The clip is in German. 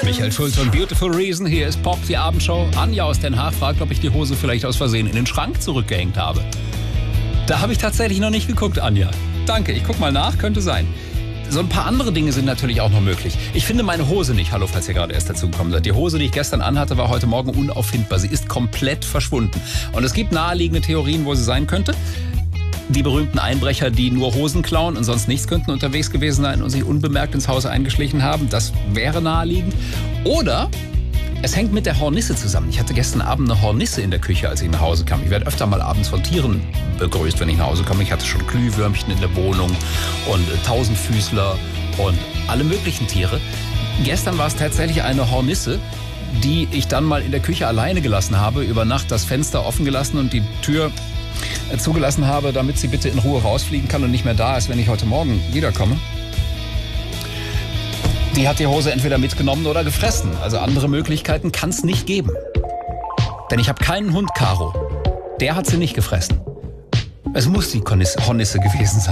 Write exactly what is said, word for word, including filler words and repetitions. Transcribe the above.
Michael Schulze und Beautiful Reason. Hier ist Pop, die Abendshow. Anja aus Den Haag fragt, ob ich die Hose vielleicht aus Versehen in den Schrank zurückgehängt habe. Da habe ich tatsächlich noch nicht geguckt, Anja. Danke, ich guck mal nach, könnte sein. So ein paar andere Dinge sind natürlich auch noch möglich. Ich finde meine Hose nicht. Hallo, falls ihr gerade erst dazu gekommen seid. Die Hose, die ich gestern anhatte, war heute Morgen unauffindbar. Sie ist komplett verschwunden. Und es gibt naheliegende Theorien, wo sie sein könnte. Die berühmten Einbrecher, die nur Hosen klauen und sonst nichts, könnten unterwegs gewesen sein und sich unbemerkt ins Haus eingeschlichen haben. Das wäre naheliegend. Oder es hängt mit der Hornisse zusammen. Ich hatte gestern Abend eine Hornisse in der Küche, als ich nach Hause kam. Ich werde öfter mal abends von Tieren begrüßt, wenn ich nach Hause komme. Ich hatte schon Glühwürmchen in der Wohnung und äh, Tausendfüßler und alle möglichen Tiere. Gestern war es tatsächlich eine Hornisse, die ich dann mal in der Küche alleine gelassen habe, über Nacht das Fenster offen gelassen und die Tür zugelassen habe, damit sie bitte in Ruhe rausfliegen kann und nicht mehr da ist, wenn ich heute Morgen wiederkomme. Die hat die Hose entweder mitgenommen oder gefressen. Also andere Möglichkeiten kann es nicht geben. Denn ich habe keinen Hund, Caro. Der hat sie nicht gefressen. Es muss die Hornisse gewesen sein.